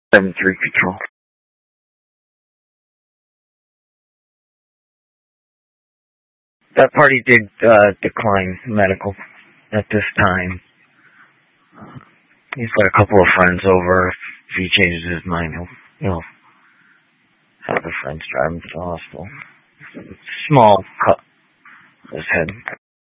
7-3 control. That party did decline medical at this time. He's got a couple of friends over. If he changes his mind, he'll have the friends drive him to the hospital. Small cut on his head.